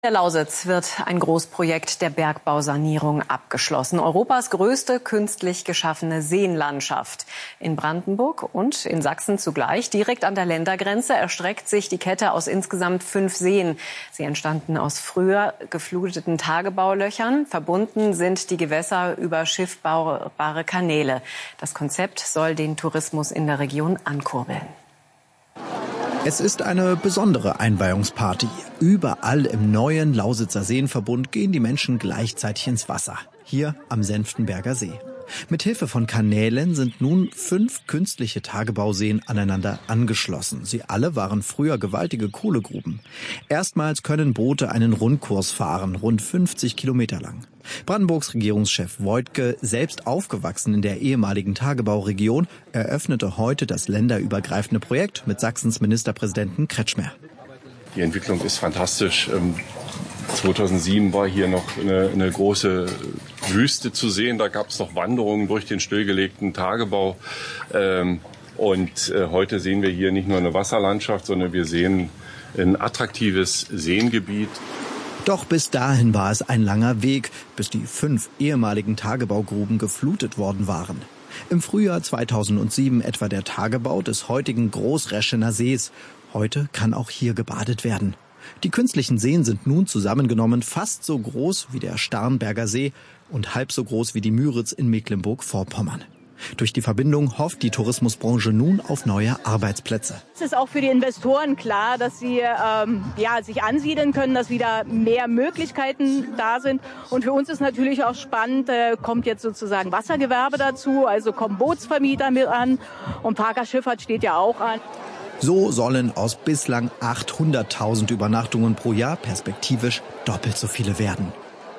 In der Lausitz wird ein Großprojekt der Bergbausanierung abgeschlossen. Europas größte künstlich geschaffene Seenlandschaft. In Brandenburg und in Sachsen zugleich, direkt an der Ländergrenze, erstreckt sich die Kette aus insgesamt 5 Seen. Sie entstanden aus früher gefluteten Tagebaulöchern. Verbunden sind die Gewässer über schiffbare Kanäle. Das Konzept soll den Tourismus in der Region ankurbeln. Es ist eine besondere Einweihungsparty. Überall im neuen Lausitzer Seenverbund gehen die Menschen gleichzeitig ins Wasser. Hier am Senftenberger See. Mit Hilfe von Kanälen sind nun 5 künstliche Tagebauseen aneinander angeschlossen. Sie alle waren früher gewaltige Kohlegruben. Erstmals können Boote einen Rundkurs fahren, rund 50 Kilometer lang. Brandenburgs Regierungschef Woidke, selbst aufgewachsen in der ehemaligen Tagebauregion, eröffnete heute das länderübergreifende Projekt mit Sachsens Ministerpräsidenten Kretschmer. Die Entwicklung ist fantastisch. 2007 war hier noch eine große Wüste zu sehen. Da gab es noch Wanderungen durch den stillgelegten Tagebau. Und heute sehen wir hier nicht nur eine Wasserlandschaft, sondern wir sehen ein attraktives Seengebiet. Doch bis dahin war es ein langer Weg, bis die 5 ehemaligen Tagebaugruben geflutet worden waren. Im Frühjahr 2007 etwa der Tagebau des heutigen Großreschener Sees. Heute kann auch hier gebadet werden. Die künstlichen Seen sind nun zusammengenommen fast so groß wie der Starnberger See und halb so groß wie die Müritz in Mecklenburg-Vorpommern. Durch die Verbindung hofft die Tourismusbranche nun auf neue Arbeitsplätze. Es ist auch für die Investoren klar, dass sie sich ansiedeln können, dass wieder mehr Möglichkeiten da sind. Und für uns ist natürlich auch spannend, kommt jetzt sozusagen Wassergewerbe dazu, also kommen Bootsvermieter mit an und Parkerschifffahrt steht ja auch an. So sollen aus bislang 800.000 Übernachtungen pro Jahr perspektivisch doppelt so viele werden.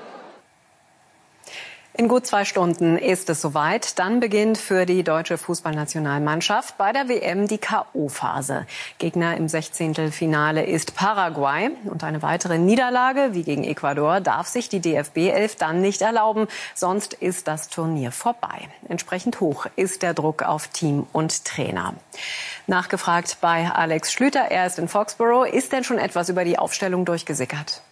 In gut 2 Stunden ist es soweit. Dann beginnt für die deutsche Fußballnationalmannschaft bei der WM die K.O.-Phase. Gegner im 16. ist Paraguay. Und eine weitere Niederlage wie gegen Ecuador darf sich die DFB-11 dann nicht erlauben. Sonst ist das Turnier vorbei. Entsprechend hoch ist der Druck auf Team und Trainer. Nachgefragt bei Alex Schlüter. Er ist in Foxborough. Ist denn schon etwas über die Aufstellung durchgesickert?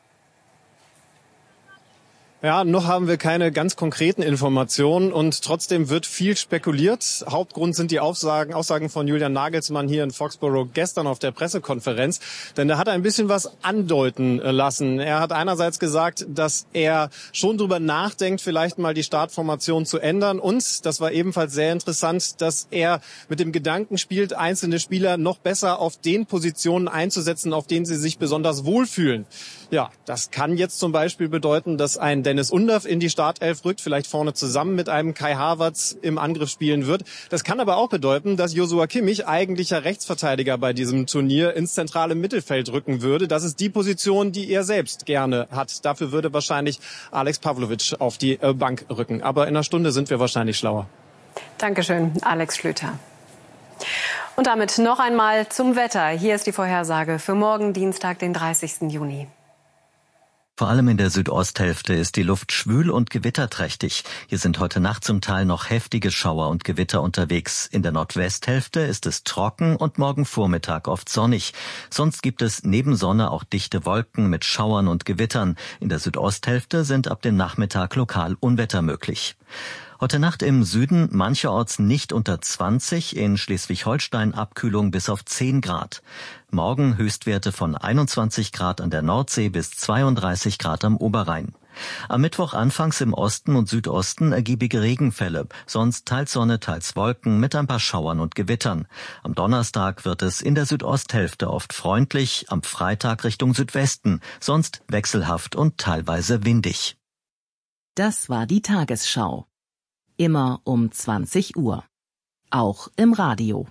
Ja, noch haben wir keine ganz konkreten Informationen und trotzdem wird viel spekuliert. Hauptgrund sind die Aussagen von Julian Nagelsmann hier in Foxborough gestern auf der Pressekonferenz. Denn er hat ein bisschen was andeuten lassen. Er hat einerseits gesagt, dass er schon drüber nachdenkt, vielleicht mal die Startformation zu ändern. Und, das war ebenfalls sehr interessant, dass er mit dem Gedanken spielt, einzelne Spieler noch besser auf den Positionen einzusetzen, auf denen sie sich besonders wohlfühlen. Ja, das kann jetzt zum Beispiel bedeuten, dass ein Dennis Undav in die Startelf rückt, vielleicht vorne zusammen mit einem Kai Havertz im Angriff spielen wird. Das kann aber auch bedeuten, dass Joshua Kimmich, eigentlicher Rechtsverteidiger bei diesem Turnier, ins zentrale Mittelfeld rücken würde. Das ist die Position, die er selbst gerne hat. Dafür würde wahrscheinlich Alex Pavlovic auf die Bank rücken. Aber in einer Stunde sind wir wahrscheinlich schlauer. Dankeschön, Alex Schlüter. Und damit noch einmal zum Wetter. Hier ist die Vorhersage für morgen, Dienstag, den 30. Juni. Vor allem in der Südosthälfte ist die Luft schwül und gewitterträchtig. Hier sind heute Nacht zum Teil noch heftige Schauer und Gewitter unterwegs. In der Nordwesthälfte ist es trocken und morgen Vormittag oft sonnig. Sonst gibt es neben Sonne auch dichte Wolken mit Schauern und Gewittern. In der Südosthälfte sind ab dem Nachmittag lokal Unwetter möglich. Heute Nacht im Süden mancherorts nicht unter 20, in Schleswig-Holstein Abkühlung bis auf 10 Grad. Morgen Höchstwerte von 21 Grad an der Nordsee bis 32 Grad am Oberrhein. Am Mittwoch anfangs im Osten und Südosten ergiebige Regenfälle, sonst teils Sonne, teils Wolken mit ein paar Schauern und Gewittern. Am Donnerstag wird es in der Südosthälfte oft freundlich, am Freitag Richtung Südwesten, sonst wechselhaft und teilweise windig. Das war die Tagesschau. Immer um 20 Uhr. Auch im Radio.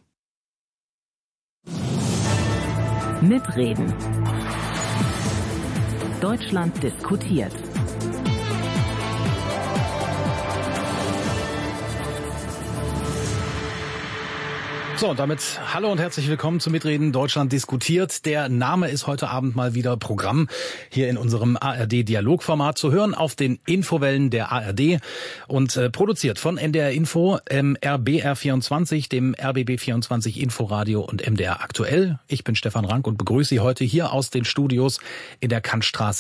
Mitreden. Deutschland diskutiert. So, und damit hallo und herzlich willkommen zu Mitreden Deutschland diskutiert. Der Name ist heute Abend mal wieder Programm hier in unserem ARD-Dialogformat zu hören auf den Infowellen der ARD und produziert von NDR Info, RBR24, dem RBB24 Inforadio und MDR Aktuell. Ich bin Stefan Rank und begrüße Sie heute hier aus den Studios in der Kantstraße